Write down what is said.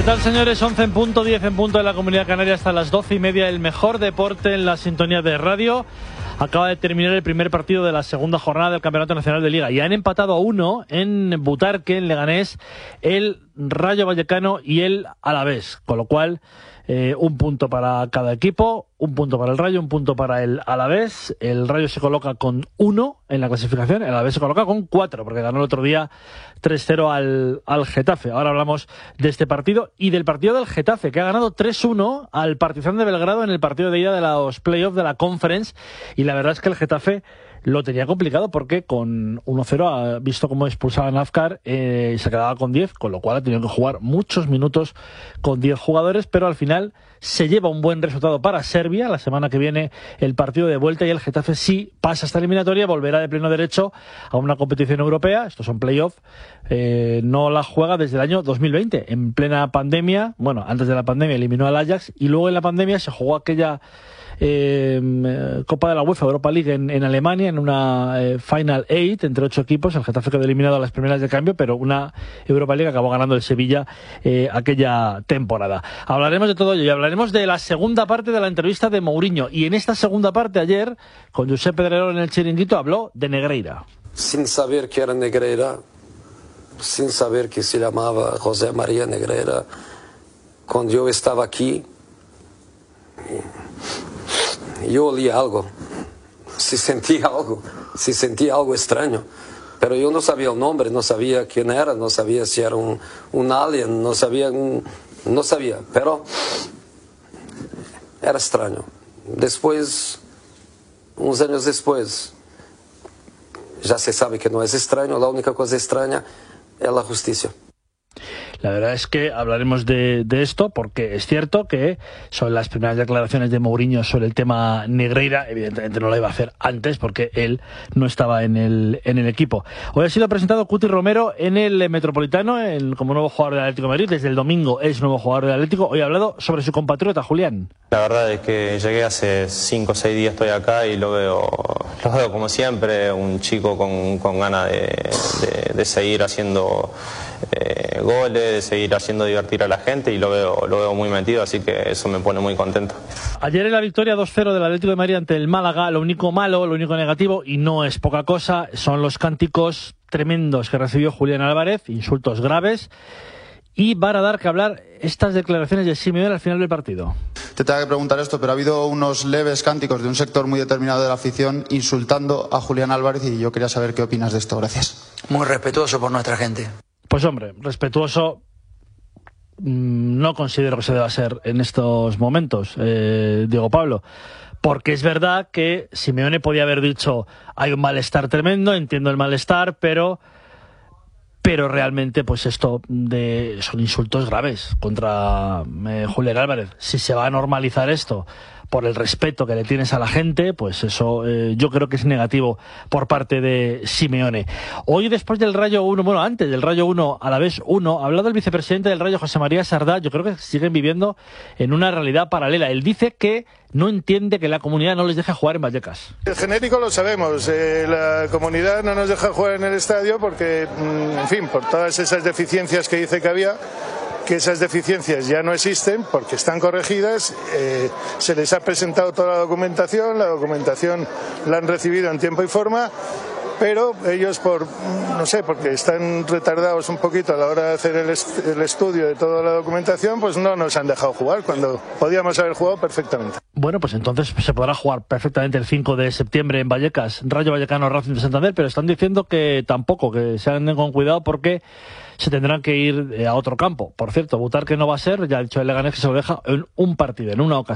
¿Qué tal, señores? 11 en punto, 10 en punto de la Comunidad Canaria hasta las 12:30. El mejor deporte en la sintonía de radio. Acaba de terminar el primer partido de la segunda jornada del Campeonato Nacional de Liga y han empatado a 1 en Butarque, en Leganés, el Rayo Vallecano y el Alavés, con lo cual un punto para cada equipo, un punto para el Rayo, un punto para el Alavés. El Rayo se coloca con 1 en la clasificación, el Alavés se coloca con 4 porque ganó el otro día 3-0 al Getafe. Ahora hablamos de este partido y del partido del Getafe, que ha ganado 3-1 al Partizan de Belgrado en el partido de ida de los playoffs de la Conference, y la verdad es que el Getafe lo tenía complicado porque con 1-0 ha visto cómo expulsaban a Afkar, se quedaba con 10, con lo cual ha tenido que jugar muchos minutos con 10 jugadores, pero al final se lleva un buen resultado para Serbia. La semana que viene el partido de vuelta y el Getafe, sí pasa esta eliminatoria, volverá de pleno derecho a una competición europea. Estos son playoffs, no la juega desde el año 2020, en plena pandemia. Bueno, antes de la pandemia eliminó al Ajax y luego en la pandemia se jugó aquella Copa de la UEFA Europa League en Alemania, en una Final 8 entre 8 equipos. El Getafe quedó eliminado a las primeras de cambio, pero una Europa League acabó ganando el Sevilla aquella temporada. Hablaremos de todo ello y hablaremos de la segunda parte de la entrevista de Mourinho, y en esta segunda parte ayer con Josep Pedrerol en el Chiringuito habló de Negreira. Sin saber que era Negreira, sin saber que se llamaba José María Negreira, cuando yo estaba aquí yo olía algo, se sentía algo extraño, pero yo no sabía el nombre, no sabía quién era, no sabía si era un alien, no sabía, pero era extraño. Después, unos años después, ya se sabe que no es extraño, la única cosa extraña es la justicia. La verdad es que hablaremos de esto porque es cierto que son las primeras declaraciones de Mourinho sobre el tema Negreira. Evidentemente no lo iba a hacer antes porque él no estaba en el equipo. Hoy ha sido presentado Cuti Romero en el Metropolitano como nuevo jugador del Atlético de Madrid. Desde el domingo es nuevo jugador del Atlético. Hoy ha hablado sobre su compatriota Julián. La verdad es que llegué hace 5 o 6 días, estoy acá y lo veo como siempre, un chico con ganas de seguir haciendo goles, de seguir haciendo divertir a la gente, y lo veo muy metido, así que eso me pone muy contento. Ayer en la victoria 2-0 del Atlético de Madrid ante el Málaga, lo único malo, lo único negativo, y no es poca cosa, son los cánticos tremendos que recibió Julián Álvarez, insultos graves, y van a dar que hablar estas declaraciones de Simeone al final del partido. Te tengo que preguntar esto, pero ha habido unos leves cánticos de un sector muy determinado de la afición insultando a Julián Álvarez, y yo quería saber qué opinas de esto. Gracias. Muy respetuoso por nuestra gente. Pues hombre, respetuoso no considero que se deba ser en estos momentos, Diego Pablo, porque es verdad que Simeone podía haber dicho hay un malestar tremendo, entiendo el malestar, pero realmente pues esto son insultos graves contra Julián Álvarez. Si se va a normalizar esto por el respeto que le tienes a la gente, pues eso yo creo que es negativo por parte de Simeone. Hoy, después del Rayo 1, bueno, antes del Rayo 1, Alavés 1, ha hablado el vicepresidente del Rayo, José María Sardá. Yo creo que siguen viviendo en una realidad paralela. Él dice que no entiende que la comunidad no les deje jugar en Vallecas. El genérico lo sabemos, la comunidad no nos deja jugar en el estadio porque, en fin, por todas esas deficiencias que dice que había, que esas deficiencias ya no existen porque están corregidas. Se les ha presentado toda la documentación la han recibido en tiempo y forma, pero ellos porque están retardados un poquito a la hora de hacer el estudio de toda la documentación, pues no nos han dejado jugar cuando podíamos haber jugado perfectamente. Bueno, pues entonces se podrá jugar perfectamente el 5 de septiembre en Vallecas, Rayo Vallecano, Racing de Santander, pero están diciendo que tampoco, que se anden con cuidado porque se tendrán que ir a otro campo. Por cierto, Butarque no va a ser, ya ha dicho el Leganés que se lo deja en un partido, en una ocasión.